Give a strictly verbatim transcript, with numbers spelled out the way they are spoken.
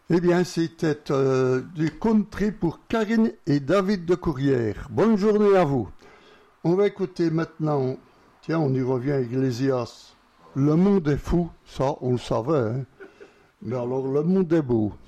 Eh bien, c'était euh, du country pour Karine et David de Courrières. Bonne journée à vous. On va écouter maintenant, tiens, on y revient, Iglesias. Le monde est fou, ça, on le savait, hein. Mais alors, le monde est beau.